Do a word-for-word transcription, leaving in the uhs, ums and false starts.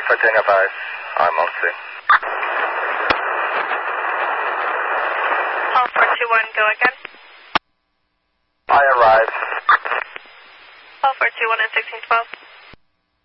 Alpha Tango five, I'm on scene. Call four two one, go again. I arrived. Call four two one and sixteen twelve.